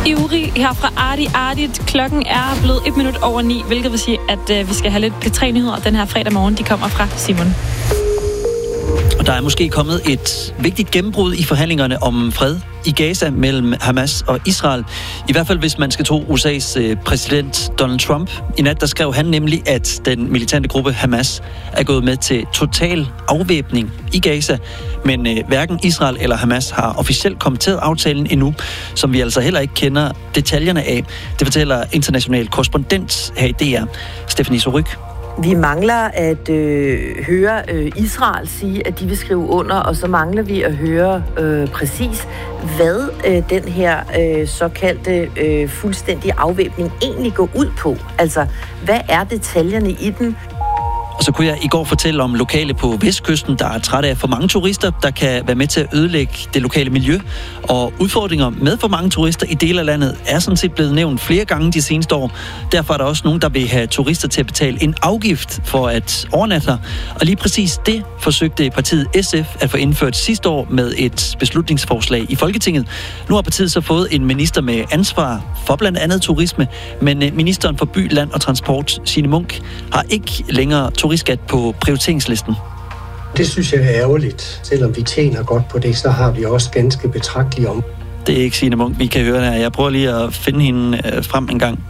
Ivrig her fra Arti. Klokken er blevet 9:01, hvilket vil sige, at vi skal have lidt P3-nyheder den her fredag morgen. De kommer fra Simon. Og der er måske kommet et vigtigt gennembrud i forhandlingerne om fred i Gaza mellem Hamas og Israel. I hvert fald, hvis man skal tro USA's præsident Donald Trump. I nat der skrev han nemlig, at den militante gruppe Hamas er gået med til total afvæbning i Gaza. Men hverken Israel eller Hamas har officielt kommenteret aftalen endnu, som vi altså heller ikke kender detaljerne af. Det fortæller international korrespondent her i DR, Stephanie Soryk. Vi mangler at høre Israel sige, at de vil skrive under, og så mangler vi at høre præcis, hvad den her såkaldte fuldstændige afvæbning egentlig går ud på. Altså, hvad er detaljerne i den? Og så kunne jeg i går fortælle om lokale på Vestkysten, der er trætte af for mange turister, der kan være med til at ødelægge det lokale miljø. Og udfordringer med for mange turister i dele af landet er sådan set blevet nævnt flere gange de seneste år. Derfor er der også nogen, der vil have turister til at betale en afgift for at overnatte her. Og lige præcis det forsøgte partiet SF at få indført sidste år med et beslutningsforslag i Folketinget. Nu har partiet så fået en minister med ansvar for blandt andet turisme, men ministeren for by, land og transport, Signe Munk, har ikke længere turistskat på prioriteringslisten. Det synes jeg er ærgerligt. Selvom vi tjener godt på det, så har vi også ganske betragtelige om. Det er ikke Signe Munk, vi kan høre her. Jeg prøver lige at finde hende frem en gang.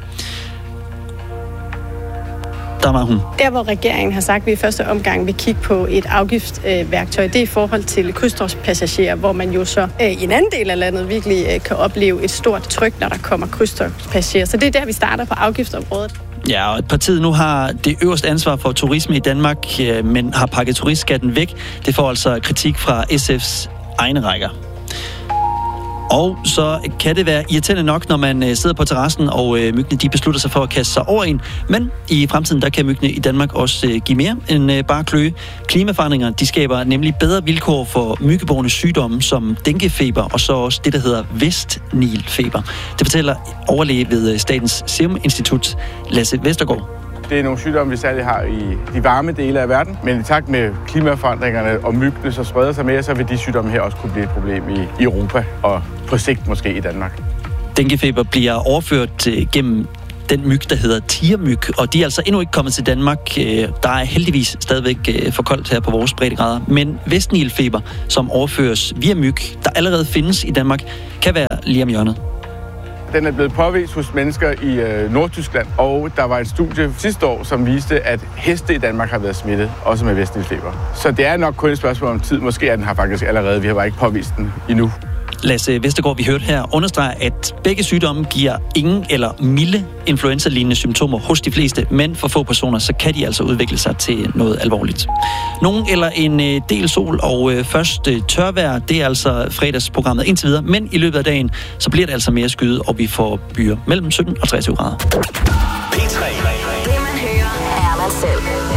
Der var hun. Der, hvor regeringen har sagt, at vi i første omgang vil kigge på et afgiftsværktøj, det er i forhold til krydstogtspassagerer, hvor man jo så i en anden del af landet virkelig kan opleve et stort tryk, når der kommer krydstogtspassagerer. Så det er der, vi starter på afgiftsområdet. Ja, og partiet nu har det øverste ansvar for turisme i Danmark, men har pakket turistskatten væk. Det får altså kritik fra SF's egne rækker. Og så kan det være irriterende nok, når man sidder på terrassen, og myggene de beslutter sig for at kaste sig over en. Men i fremtiden, der kan myggene i Danmark også give mere end bare kløe. Klimaforandringer, de skaber nemlig bedre vilkår for myggebårne sygdomme som denguefeber, og så også det, der hedder Vestnilfeber. Det fortæller overlæge ved Statens Serum Institut, Lasse Vestergaard. Det er nogle sygdomme, vi særligt har i de varme dele af verden, men i takt med klimaforandringerne og myggene, så spreder sig mere, så vil de sygdomme her også kunne blive et problem i Europa og på sigt måske i Danmark. Denguefeber bliver overført gennem den myg, der hedder tigermyg, og de er altså endnu ikke kommet til Danmark. Der er heldigvis stadigvæk for koldt her på vores breddegrader. Men Vestnilfeber, som overføres via myg, der allerede findes i Danmark, kan være lige om hjørnet. Den er blevet påvist hos mennesker i Nordtyskland, og der var et studie sidste år, som viste, at heste i Danmark har været smittet, også med Vestnilfeber. Så det er nok kun et spørgsmål om tid. Måske er den her faktisk allerede. Vi har bare ikke påvist den endnu. Lasse Vestergaard, vi hørte her, understreger, at begge sygdomme giver ingen eller milde influenza-lignende symptomer hos de fleste, men for få personer, så kan de altså udvikle sig til noget alvorligt. Nogen eller en del sol og først tørvejr, det er altså fredagsprogrammet indtil videre, men i løbet af dagen, så bliver det altså mere skyet, og vi får byer mellem 17 og 23 grader. P3. Det man hører, er man selv.